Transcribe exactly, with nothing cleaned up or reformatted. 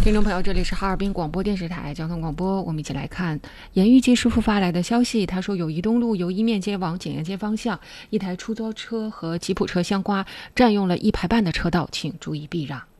听众朋友，这里是哈尔滨广播电视台交通广播，我们一起来看严玉记师傅发来的消息。他说，友谊东路由一面街往景业街方向，一台出租车和吉普车相刮，占用了一排半的车道，请注意避让。